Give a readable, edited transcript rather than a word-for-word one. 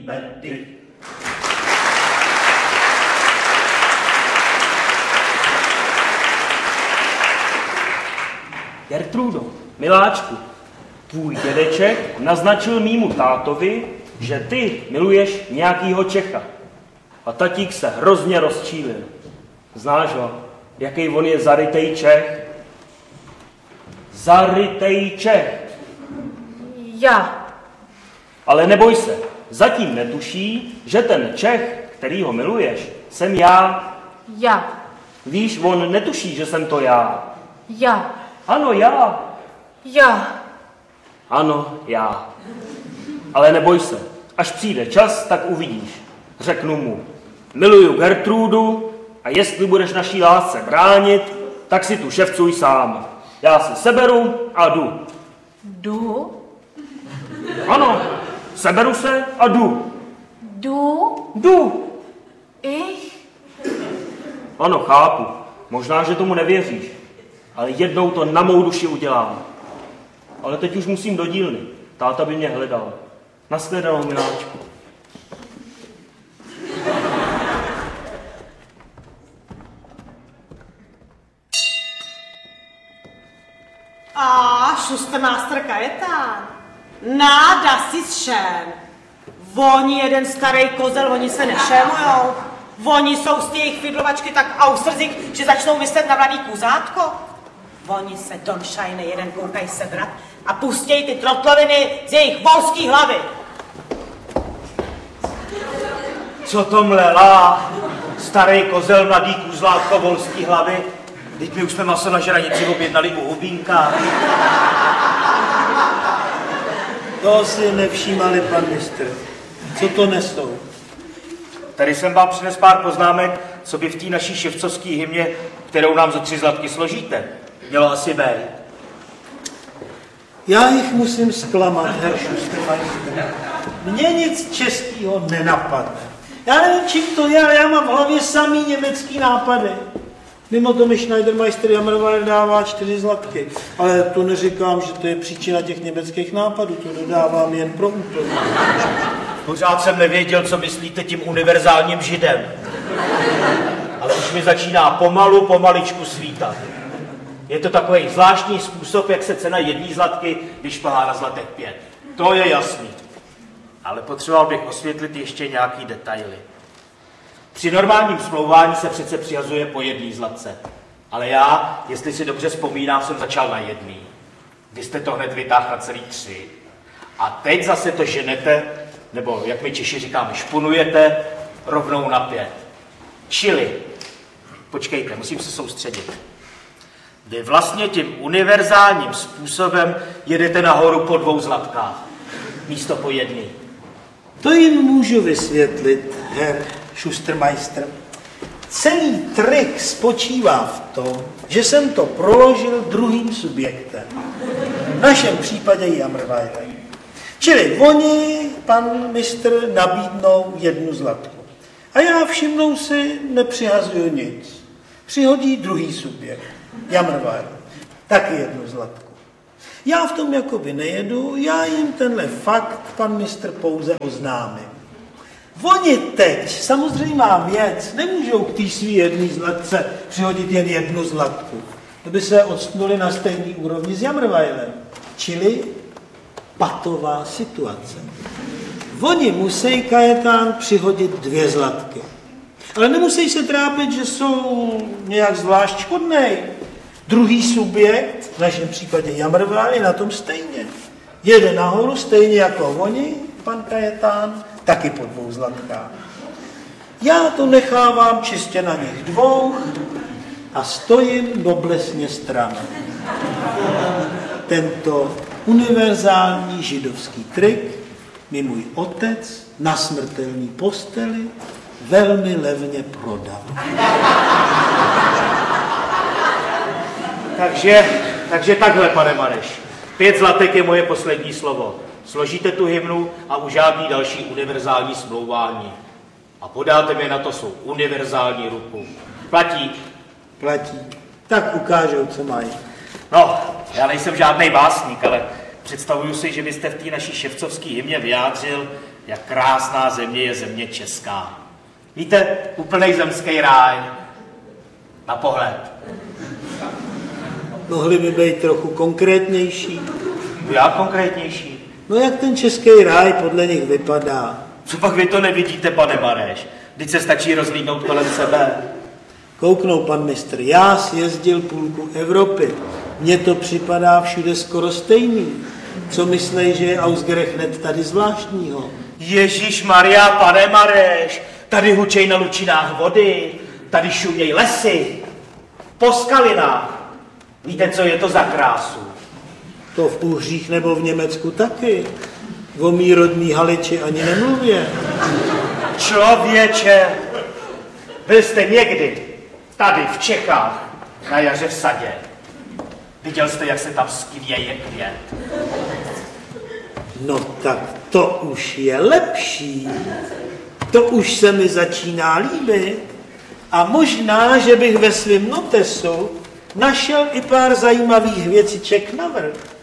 medy. Gertrudo, miláčku, tvůj dědeček naznačil mýmu tátovi, že ty miluješ nějakýho Čecha. A tatík se hrozně rozčílil. Znáš ho, jaký on je zarytej Čech? Zarytej Čech. Já. Ale neboj se, zatím netuší, že ten Čech, který ho miluješ, jsem já. Já. Víš, on netuší, že jsem to já. Já. Ano, já. Já. Ano, já. Ale neboj se, až přijde čas, tak uvidíš. Řeknu mu, miluju Gertrudu a jestli budeš naší lásce bránit, tak si tu ševcuj sám. Já se seberu a jdu. Jdu? Ano, seberu se a jdu. Jdu? Jdu. Ich? Ano, chápu. Možná, že tomu nevěříš. Ale jednou to na mou duši udělám. Ale teď už musím do dílny. Táta by mě hledal. Nashledanou, miláčku. A šustermáster Kajetán. Náda si šen. Oni jeden starý kozel, oni se nešémujou. Oni jsou z té jejich fidlovačky tak ausrzik, že začnou myslet na mladý kuzátko. Oni se donšajne jeden koukaj sebrat a pustěj ty trotloviny z jejich volský hlavy. Co to mlela? Starý kozel, mladý kuzlátko, volský hlavy. Teď my už jsme maso na žranici objednali u Hubínka. To si nevšímali, pan mistr. Co to nesou? Tady jsem vám přines pár poznámek, co by v té naší ševcovské hymně, kterou nám za 3 zlatky složíte, mělo asi být. Já jich musím zklamat, herr Schustermeister. Mně nic českého nenapadne. Já nevím, čím to je, ale já mám v hlavě samý německý nápady. Mimo to mi Schneidermeister Jammerweiler dává 4 zlatky. Ale to neříkám, že to je příčina těch německých nápadů, to dodávám jen pro úplnost. Pořád jsem nevěděl, co myslíte tím univerzálním židem. Ale už mi začíná pomaličku svítat. Je to takový zvláštní způsob, jak se cena 1 zlatky vyšplhá na zlatek 5. To je jasný. Ale potřeboval bych osvětlit ještě nějaký detaily. Při normálním smlouvání se přece přihazuje po 1 zlatce. Ale já, jestli si dobře vzpomínám, jsem začal na 1. Vy jste to hned vytáhl na celý 3. A teď zase to ženete, nebo jak my Češi říkáme, špunujete rovnou na 5. Čili, počkejte, musím se soustředit. Vy vlastně tím univerzálním způsobem jedete nahoru po 2 zlatkách, místo po 1. To jim můžu vysvětlit, herr Schustermeister. Celý trik spočívá v tom, že jsem to proložil druhým subjektem. V našem případě Jammerweiler. Čili oni, pan mistr, nabídnou 1 zlatku. A já všimnou si, nepřihazuju nic. Přihodí druhý subjekt, Jammerweiler. Taky 1 zlatku. Já v tom jakoby nejedu, já jim tenhle fakt, pan mistr, pouze oznámím. Oni teď, samozřejmá věc, nemůžou k té svý 1 zlatce přihodit jen 1 zlatku. To by se odstnuli na stejný úrovni s Jammerweilerem. Čili patová situace. Oni musí, Kajetán, přihodit 2 zlatky. Ale nemusí se trápit, že jsou nějak zvlášť škodnej. Druhý subjekt, v našem případě Jammerweiler, je na tom stejně. Jede nahoru stejně jako oni, pan Kajetán, taky po 2 zlatkách. Já to nechávám čistě na nich 2 a stojím noblesně stranou. Tento univerzální židovský trik mi můj otec na smrtelný posteli velmi levně prodal. Takže takhle, pane Mareš. 5 zlatek je moje poslední slovo. Složíte tu hymnu a už žádný další univerzální smlouvání. A podáte mi na to svou univerzální ruku. Platí? Platí. Tak ukážou, co mají. No, já nejsem žádný básník, ale představuju si, že byste v té naší ševcovské hymně vyjádřil, jak krásná země je země česká. Víte, úplnej zemský ráj. Na pohled. Mohli by být trochu konkrétnější. Já konkrétnější. No jak ten český ráj podle nich vypadá? Co pak vy to nevidíte, pane Mareš? Vždyť se stačí rozlídnout kolem sebe. Kouknou, pan mistr, já sjezdil půlku Evropy. Mně to připadá všude skoro stejný. Co myslej, že je Ausgerechnet tady zvláštního? Ježíš Maria, pane Mareš, tady hučej na lučinách vody, tady šuměj lesy, po skalinách. Víte, co je to za krásu? To v Uhřích nebo v Německu taky. O mý rodný Haliči ani nemluvě. Člověče, byl jste někdy tady v Čechách na jaře v sadě. Viděl jste, jak se tam skvěje květ? No tak to už je lepší. To už se mi začíná líbit. A možná, že bych ve svém notesu našel i pár zajímavých věciček navrch.